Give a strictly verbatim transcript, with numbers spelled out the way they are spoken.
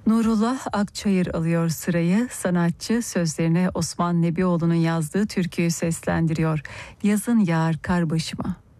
Nurullah Akçayır alıyor sırayı. Sanatçı sözlerine Osman Nebioğlu'nun yazdığı türküyü seslendiriyor. Yazın yağar kar başıma.